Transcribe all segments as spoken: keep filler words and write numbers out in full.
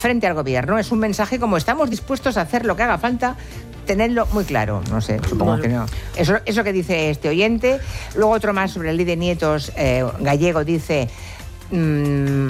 frente al gobierno. Es un mensaje como estamos dispuestos a hacer lo que haga falta, tenerlo muy claro. No sé, supongo bueno. que no. Eso, eso que dice este oyente. Luego otro más sobre la ley de nietos, eh, gallego, dice... Mmm,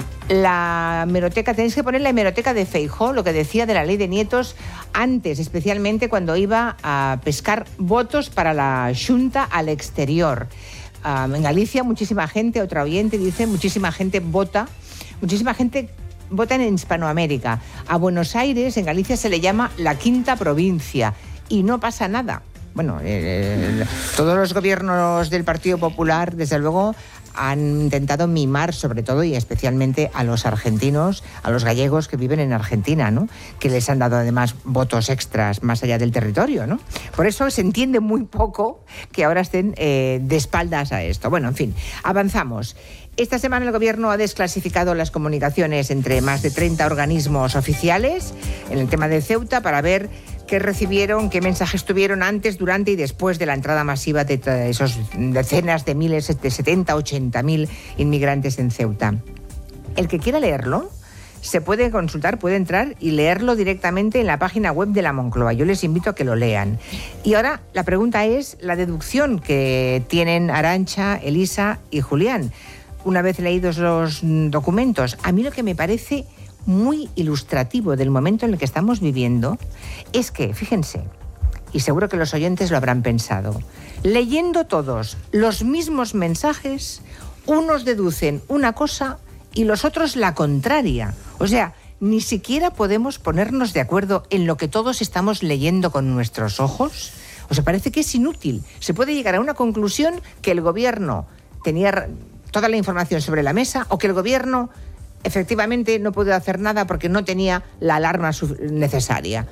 la hemeroteca, tenéis que poner la hemeroteca de Feijóo, lo que decía de la ley de nietos antes, especialmente cuando iba a pescar votos para la Xunta al exterior. Um, en Galicia muchísima gente, otra oyente dice, muchísima gente vota, muchísima gente vota en Hispanoamérica. A Buenos Aires, en Galicia, se le llama la quinta provincia y no pasa nada. Bueno, eh, todos los gobiernos del Partido Popular, desde luego, han intentado mimar sobre todo y especialmente a los argentinos, a los gallegos que viven en Argentina, ¿no? Que les han dado además votos extras más allá del territorio, ¿no? Por eso se entiende muy poco que ahora estén eh, de espaldas a esto. Bueno, en fin, avanzamos. Esta semana el Gobierno ha desclasificado las comunicaciones entre más de treinta organismos oficiales en el tema de Ceuta para ver qué recibieron, qué mensajes tuvieron antes, durante y después de la entrada masiva de esos decenas de miles, de setenta, ochenta mil inmigrantes en Ceuta. El que quiera leerlo se puede consultar, puede entrar y leerlo directamente en la página web de la Moncloa. Yo les invito a que lo lean. Y ahora la pregunta es la deducción que tienen Arantxa, Elisa y Julián. Una vez leídos los documentos, a mí lo que me parece muy ilustrativo del momento en el que estamos viviendo es que, fíjense, y seguro que los oyentes lo habrán pensado, leyendo todos los mismos mensajes, unos deducen una cosa y los otros la contraria. O sea, ni siquiera podemos ponernos de acuerdo en lo que todos estamos leyendo con nuestros ojos. O sea, parece que es inútil. Se puede llegar a una conclusión que el gobierno tenía toda la información sobre la mesa o que el gobierno efectivamente no pudo hacer nada porque no tenía la alarma necesaria.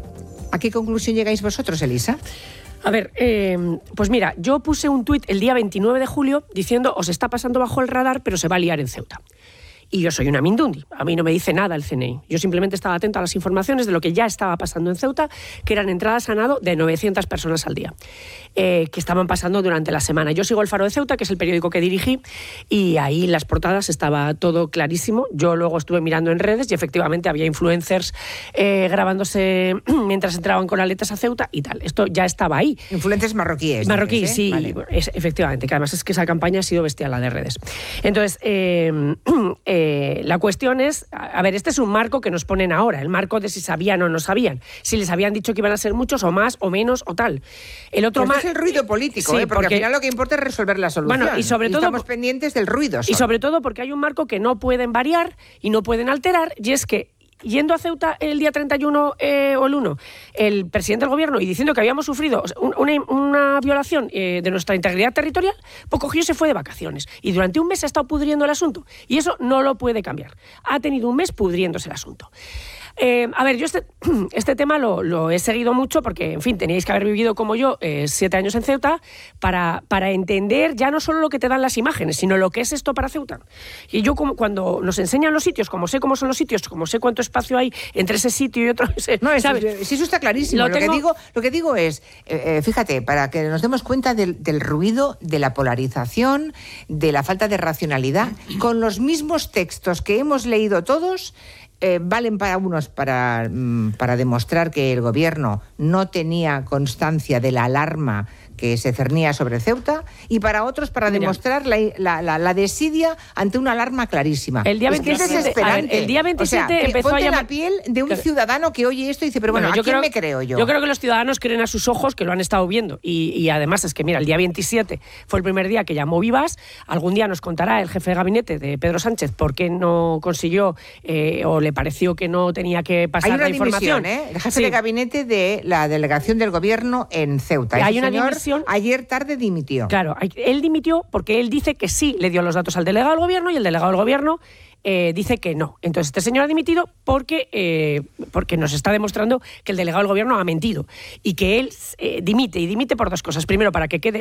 ¿A qué conclusión llegáis vosotros, Elisa? A ver, eh, pues mira, yo puse un tuit el día veintinueve de julio diciendo os está pasando bajo el radar, pero se va a liar en Ceuta. Y yo soy una mindundi, a mí no me dice nada el C N I. Yo simplemente estaba atento a las informaciones de lo que ya estaba pasando en Ceuta, que eran entradas a nado de novecientas personas al día, eh, que estaban pasando durante la semana. Yo sigo El Faro de Ceuta, que es el periódico que dirigí, y ahí en las portadas estaba todo clarísimo. Yo luego estuve mirando en redes y efectivamente había influencers eh, grabándose mientras entraban con aletas a Ceuta y tal. Esto ya estaba ahí. Influencers marroquíes. Marroquíes, ¿eh? sí, Vale. Es, efectivamente, que además es que esa campaña ha sido bestial, la de redes. Entonces, eh, eh, Eh, la cuestión es, a ver, este es un marco que nos ponen ahora, el marco de si sabían o no sabían, si les habían dicho que iban a ser muchos o más o menos o tal. El otro pues más es el ruido político, sí, ¿eh? porque, porque al final lo que importa es resolver la solución. Bueno, y sobre y todo estamos pendientes del ruido. Solo. Y sobre todo porque hay un marco que no pueden variar y no pueden alterar, y es que yendo a Ceuta el día treinta y uno eh, o el uno, el presidente del gobierno, y diciendo que habíamos sufrido una, una violación eh, de nuestra integridad territorial, pues cogió y se fue de vacaciones. Y durante un mes se ha estado pudriendo el asunto. Y eso no lo puede cambiar. Ha tenido un mes pudriéndose el asunto. Eh, a ver, yo este, este tema lo, lo he seguido mucho porque, en fin, teníais que haber vivido como yo eh, siete años en Ceuta para, para entender ya no solo lo que te dan las imágenes, sino lo que es esto para Ceuta. Y yo como, cuando nos enseñan los sitios, como sé cómo son los sitios, como sé cuánto espacio hay entre ese sitio y otro, no, eso, ¿sabes? Si eso está clarísimo. Lo, lo, tengo... que, digo, lo que digo es, eh, fíjate, para que nos demos cuenta del, del ruido, de la polarización, de la falta de racionalidad, con los mismos textos que hemos leído todos, Eh, valen para unos para, para demostrar que el gobierno no tenía constancia de la alarma que se cernía sobre Ceuta, y para otros para Mira, demostrar la, la, la, la desidia ante una alarma clarísima. El día veintisiete, es que es desesperante. Ver, el día veintisiete, o sea, empezó ponte a llamar... la piel de un claro. ciudadano que oye esto y dice, pero bueno, bueno ¿a quién creo, me creo yo? Yo creo que los ciudadanos creen a sus ojos, que lo han estado viendo. Y, y además es que, mira, el día veintisiete fue el primer día que llamó Vivas. Algún día nos contará el jefe de gabinete de Pedro Sánchez por qué no consiguió eh, o le pareció que no tenía que pasar Hay una la información. Dimisión, ¿eh? El jefe sí. de gabinete de la delegación del gobierno en Ceuta. Hay Ese una señor dimisión. Ayer tarde dimitió. Claro, él dimitió porque él dice que sí le dio los datos al delegado del gobierno y el delegado del gobierno eh, dice que no. Entonces este señor ha dimitido porque, eh, porque nos está demostrando que el delegado del gobierno ha mentido y que él eh, dimite y dimite por dos cosas. Primero, para que quede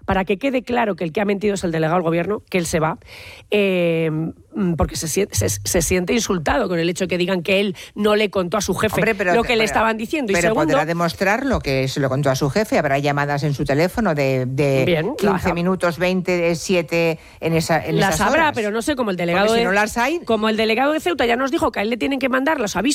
para que quede claro que el que ha mentido es el delegado del gobierno, que él se va, eh, porque se siente, se, se siente insultado con el hecho de que digan que él no le contó a su jefe Hombre, pero, lo que pero, le estaban diciendo. Pero y segundo, podrá demostrar lo que se lo contó a su jefe. Habrá llamadas en su teléfono de, de Bien, quince la, minutos, veinte, de siete en, esa, en las esas habrá, horas. pero no sé, como el delegado Porque si de, no las hay... como el delegado de Ceuta ya nos dijo que a él le tienen que mandar los avisos